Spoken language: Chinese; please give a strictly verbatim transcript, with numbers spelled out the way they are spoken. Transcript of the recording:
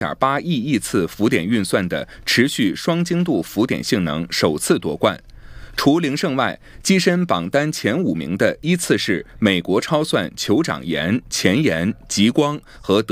点八亿亿次浮点运算的持续双精度浮点性能首次夺冠。除凌胜外，跻身榜单前五名的依次是美国超算酋长岩、前沿、极光和德